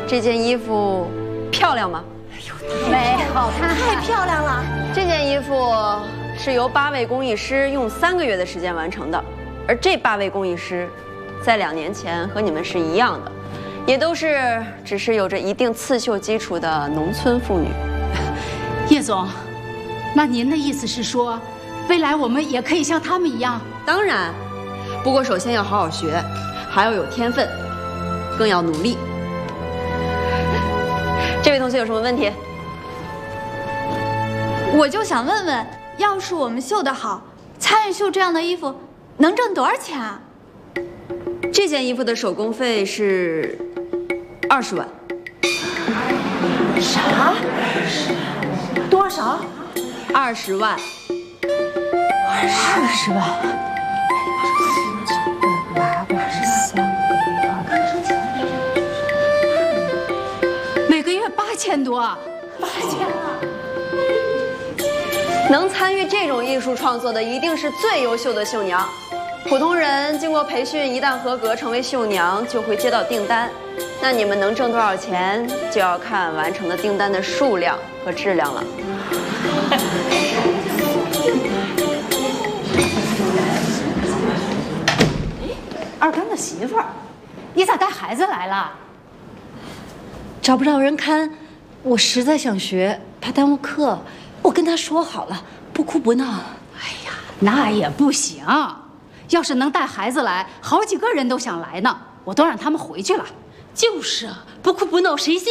这件衣服漂亮吗？ 美，好看， 太漂亮了。 这件衣服是由8位工艺师用3个月的时间完成的，而这8位工艺师，在2年前和你们是一样的，也都是只是有着一定刺绣基础的农村妇女。 叶总，那您的意思是说，未来我们也可以像他们一样？ 当然，不过首先要好好学，还要有天分，更要努力。这位同学有什么问题？ 我就想问问，要是我们绣得好，参与绣这样的衣服，能挣多少钱啊？ 这件衣服的手工费是20万。 啥？多少 ？20万。 20万。 每个月8000多 8000啊！ 能参与这种艺术创作的，一定是最优秀的绣娘。普通人经过培训，一旦合格成为绣娘，就会接到订单。那你们能挣多少钱，就要看完成的订单的数量和质量了。 二干的媳妇儿，你咋带孩子来了？ 找不着人看，我实在想学，怕耽误课。我跟他说好了，不哭不闹。 哎呀，那也不行。要是能带孩子来，好几个人都想来呢，我都让他们回去了。 就是啊，不哭不闹谁信？